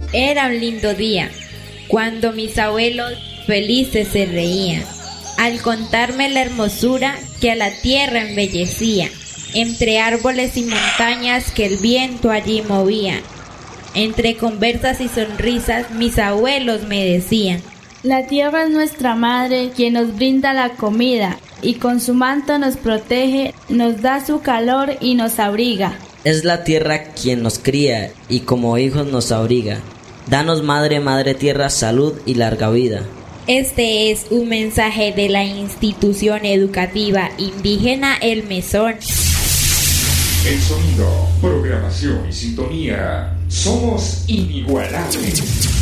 Era un lindo día, cuando mis abuelos felices se reían, al contarme la hermosura que a la tierra embellecía, entre árboles y montañas que el viento allí movía. Entre conversas y sonrisas mis abuelos me decían: la tierra es nuestra madre, quien nos brinda la comida, y con su manto nos protege, nos da su calor y nos abriga. Es la tierra quien nos cría y como hijos nos abriga. Danos, madre, madre tierra, salud y larga vida. Este es un mensaje de la institución educativa indígena El Mesón. El sonido, programación y sintonía. Somos inigualables.